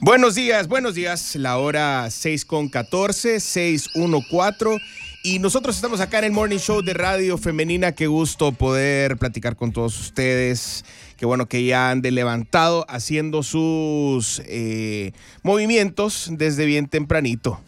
Buenos días, la hora 6:14, 6:14. Y nosotros estamos acá en el Morning Show de Radio Femenina. Qué gusto poder platicar con todos ustedes. Qué bueno que ya han levantado haciendo sus movimientos desde bien tempranito.